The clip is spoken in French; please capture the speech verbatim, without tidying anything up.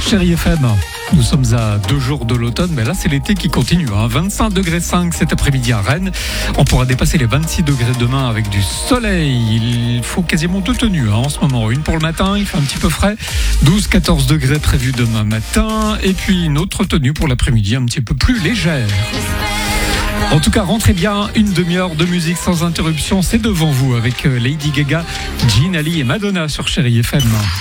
Chérie F M. Nous sommes à deux jours de l'automne, mais là c'est l'été qui continue. Hein. vingt-cinq degrés cinq cet après-midi à Rennes. On pourra dépasser les vingt-six degrés demain avec du soleil. Il faut quasiment deux tenues hein, en ce moment. Une pour le matin, il fait un petit peu frais. douze quatorze degrés prévus demain matin. Et puis une autre tenue pour l'après-midi un petit peu plus légère. En tout cas, rentrez bien, une demi-heure de musique sans interruption, c'est devant vous avec Lady Gaga, Gin Ali et Madonna sur Chérie F M.